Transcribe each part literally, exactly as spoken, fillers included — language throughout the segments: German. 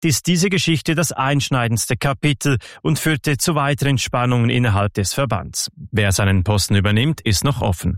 ist diese Geschichte das einschneidendste Kapitel und führte zu weiteren Spannungen innerhalb des Verbands. Wer seinen Posten übernimmt, ist noch offen.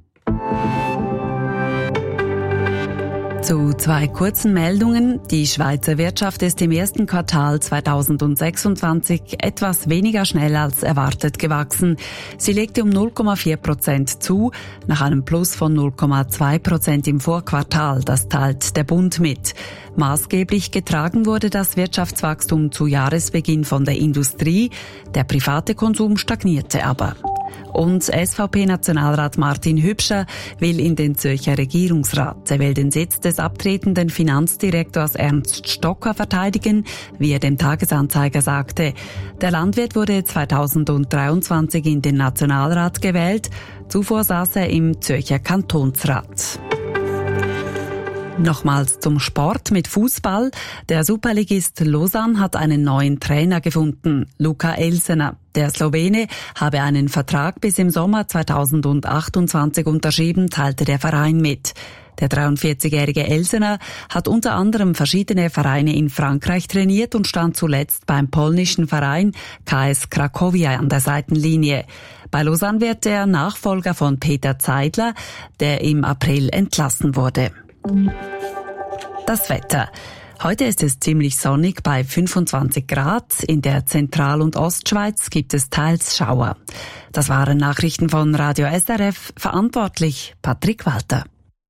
Zu zwei kurzen Meldungen. Die Schweizer Wirtschaft ist im ersten Quartal zweitausendsechsundzwanzig etwas weniger schnell als erwartet gewachsen. Sie legte um null Komma vier Prozent zu, nach einem Plus von null Komma zwei Prozent im Vorquartal. Das teilt der Bund mit. Maßgeblich getragen wurde das Wirtschaftswachstum zu Jahresbeginn von der Industrie. Der private Konsum stagnierte aber. Und S V P-Nationalrat Martin Hübscher will in den Zürcher Regierungsrat. Er will den Sitz des abtretenden Finanzdirektors Ernst Stocker verteidigen, wie er dem Tagesanzeiger sagte. Der Landwirt wurde zweitausenddreiundzwanzig in den Nationalrat gewählt. Zuvor saß er im Zürcher Kantonsrat. Nochmals zum Sport mit Fußball. Der Superligist Lausanne hat einen neuen Trainer gefunden, Luca Elsener. Der Slowene habe einen Vertrag bis im Sommer zweitausendachtundzwanzig unterschrieben, teilte der Verein mit. Der dreiundvierzigjährige Elsener hat unter anderem verschiedene Vereine in Frankreich trainiert und stand zuletzt beim polnischen Verein K S Cracovia an der Seitenlinie. Bei Lausanne wird er Nachfolger von Peter Zeidler, der im April entlassen wurde. Das Wetter. Heute ist es ziemlich sonnig bei fünfundzwanzig Grad. In der Zentral- und Ostschweiz gibt es teils Schauer. Das waren Nachrichten von Radio S R F. Verantwortlich Patrick Walter.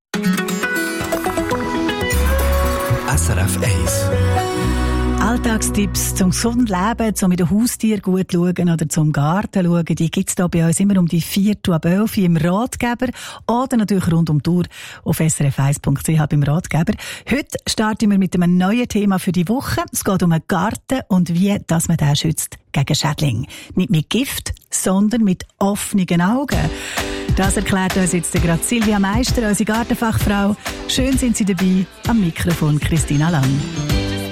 S R F eins. Alltagstipps zum gesunden Leben, zum mit den Haustieren gut schauen oder zum Garten schauen, die gibt's da bei uns immer um die Viertel ab elf im Ratgeber oder natürlich rund um die Uhr auf s r f eins punkt c h beim Ratgeber. Heute starten wir mit einem neuen Thema für die Woche. Es geht um einen Garten und wie dass man den schützt gegen Schädlinge. Nicht mit Gift, sondern mit offenen Augen. Das erklärt uns jetzt gerade Silvia Meister, unsere Gartenfachfrau. Schön sind Sie dabei, am Mikrofon Christina Lang.